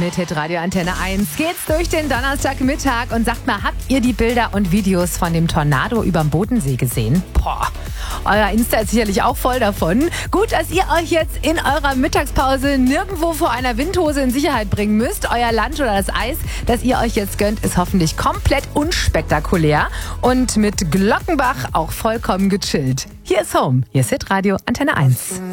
mit Hitradio Antenne 1 geht's durch den Donnerstagmittag und sagt mal, habt ihr die Bilder und Videos von dem Tornado überm Bodensee gesehen? Boah, euer Insta ist sicherlich auch voll davon. Gut, dass ihr euch jetzt in eurer Mittagspause nirgendwo vor einer Windhose in Sicherheit bringen müsst. Euer Lunch oder das Eis, das ihr euch jetzt gönnt, ist hoffentlich komplett unspektakulär und mit Glockenbach auch vollkommen gechillt. Hier ist Home, hier ist Hitradio Antenne 1.